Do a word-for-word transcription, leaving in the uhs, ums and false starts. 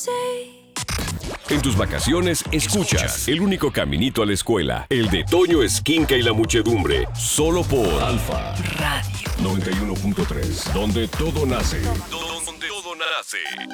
En tus vacaciones, escuchas el único caminito a la escuela, el de Toño Esquinca y la muchedumbre, solo por Alfa Radio noventa y uno punto tres, donde todo nace. Donde todo nace.